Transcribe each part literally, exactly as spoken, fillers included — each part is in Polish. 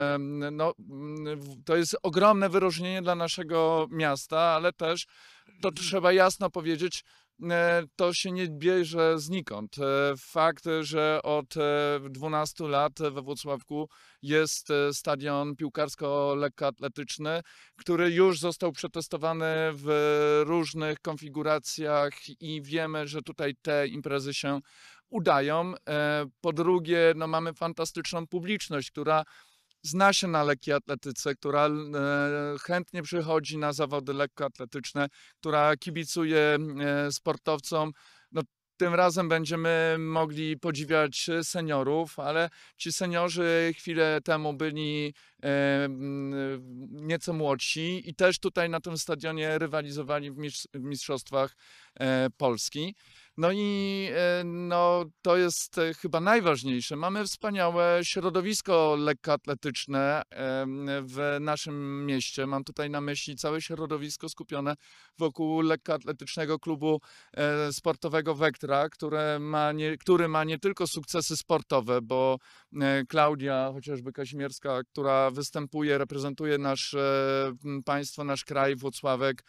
no, to jest ogromne wyróżnienie dla naszego miasta, ale też to trzeba jasno powiedzieć, to się nie bierze znikąd. Fakt, że od dwunastu lat we Włocławku jest stadion piłkarsko-lekkoatletyczny, który już został przetestowany w różnych konfiguracjach i wiemy, że tutaj te imprezy się udają. Po drugie, no mamy fantastyczną publiczność, która zna się na lekkiej atletyce, która chętnie przychodzi na zawody lekkoatletyczne, która kibicuje sportowcom. No, tym razem będziemy mogli podziwiać seniorów, ale ci seniorzy chwilę temu byli nieco młodsi i też tutaj na tym stadionie rywalizowali w mistrzostwach Polski. No i no, to jest chyba najważniejsze. Mamy wspaniałe środowisko lekkoatletyczne w naszym mieście. Mam tutaj na myśli całe środowisko skupione wokół lekkoatletycznego klubu sportowego Vectra, które ma nie, który ma nie tylko sukcesy sportowe, bo Klaudia, chociażby Kazimierska, która występuje, reprezentuje nasze państwo, nasz kraj, Włocławek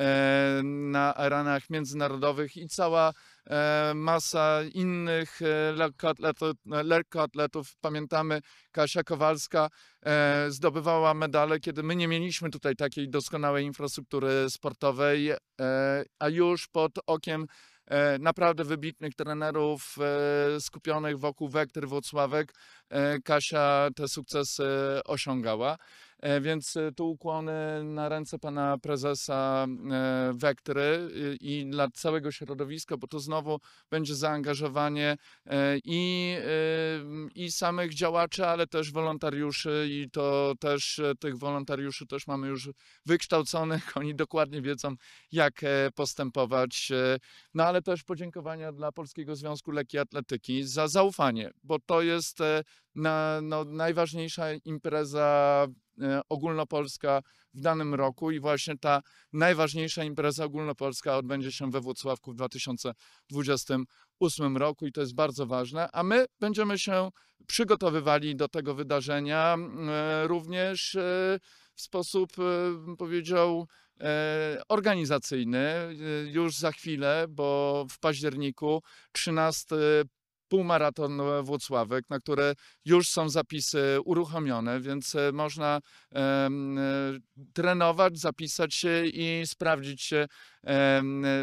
na arenach międzynarodowych i cała masa innych lekkoatletów, lekkoatletów. Pamiętamy, Kasia Kowalska zdobywała medale, kiedy my nie mieliśmy tutaj takiej doskonałej infrastruktury sportowej, a już pod okiem naprawdę wybitnych trenerów skupionych wokół Wektry Włocławek Kasia te sukcesy osiągała. Więc tu ukłony na ręce pana prezesa Wektry i dla całego środowiska, bo to znowu będzie zaangażowanie i, i samych działaczy, ale też wolontariuszy i to też tych wolontariuszy też mamy już wykształconych, oni dokładnie wiedzą, jak postępować. No ale też podziękowania dla Polskiego Związku Lekkiej Atletyki za zaufanie, bo to jest na, no, najważniejsza impreza ogólnopolska w danym roku i właśnie ta najważniejsza impreza ogólnopolska odbędzie się we Włocławku w dwa tysiące dwudziestym ósmym roku i to jest bardzo ważne, a my będziemy się przygotowywali do tego wydarzenia również w sposób, bym powiedział, organizacyjny. Już za chwilę, bo w październiku trzynasty półmaraton Włocławek, na które już są zapisy uruchomione, więc można e, trenować, zapisać się i sprawdzić się e,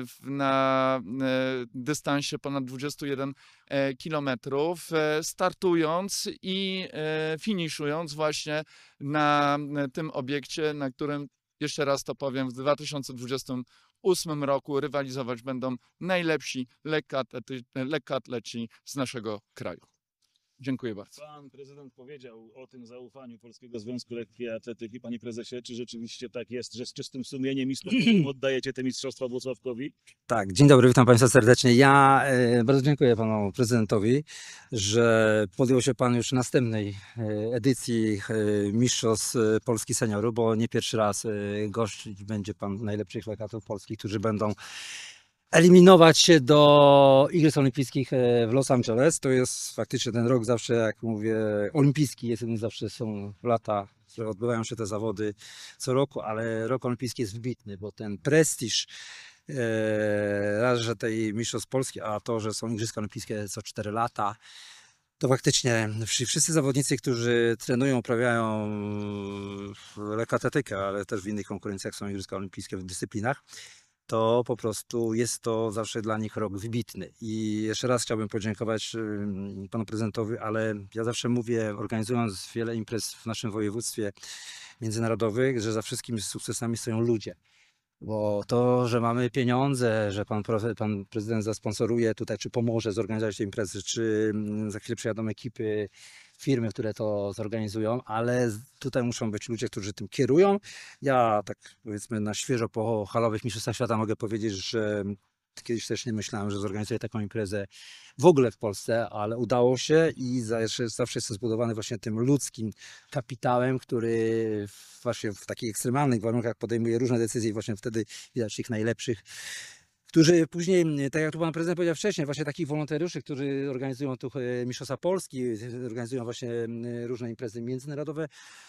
na e, dystansie ponad dwudziestu jeden kilometrów, startując i e, finiszując właśnie na tym obiekcie, na którym, jeszcze raz to powiem, w dwa tysiące dwudziestym ósmym roku rywalizować będą najlepsi lekkoatleci, lekkoatleci z naszego kraju. Dziękuję bardzo. Pan prezydent powiedział o tym zaufaniu Polskiego Związku Lekkiej Atletyki. Panie prezesie, czy rzeczywiście tak jest, że z czystym sumieniem i spokojem oddajecie te mistrzostwa Włocławkowi? Tak, dzień dobry, witam Państwa serdecznie. Ja e, bardzo dziękuję Panu Prezydentowi, że podjął się Pan już następnej e, edycji e, Mistrzostw Polski Seniorów, bo nie pierwszy raz e, gościć będzie Pan najlepszych lekkoatletów polskich, którzy będą eliminować się do Igrzysk Olimpijskich w Los Angeles. To jest faktycznie ten rok zawsze, jak mówię, olimpijski, jest zawsze są lata, że odbywają się te zawody co roku, ale rok olimpijski jest wybitny, bo ten prestiż e, raz, że tej Mistrzostw Polski, a to, że są Igrzyska Olimpijskie co cztery lata, to faktycznie wszyscy zawodnicy, którzy trenują, uprawiają lekkoatletykę, ale też w innych konkurencjach są Igrzyska Olimpijskie w dyscyplinach, to po prostu jest to zawsze dla nich rok wybitny. I jeszcze raz chciałbym podziękować panu prezydentowi, ale ja zawsze mówię, organizując wiele imprez w naszym województwie międzynarodowych, że za wszystkimi sukcesami stoją ludzie. Bo to, że mamy pieniądze, że pan, pan prezydent zasponsoruje tutaj, czy pomoże zorganizować te imprezy, czy za chwilę przyjadą ekipy, firmy, które to zorganizują, ale tutaj muszą być ludzie, którzy tym kierują. Ja tak powiedzmy na świeżo po halowych mistrzostwach świata mogę powiedzieć, że kiedyś też nie myślałem, że zorganizuję taką imprezę w ogóle w Polsce, ale udało się i zawsze, zawsze jestem zbudowany właśnie tym ludzkim kapitałem, który właśnie w takich ekstremalnych warunkach podejmuje różne decyzje i właśnie wtedy widać tych najlepszych, którzy później, tak jak tu pan prezydent powiedział wcześniej, właśnie takich wolontariuszy, którzy organizują tu e, Mistrzostwa Polski, organizują właśnie m, różne imprezy międzynarodowe,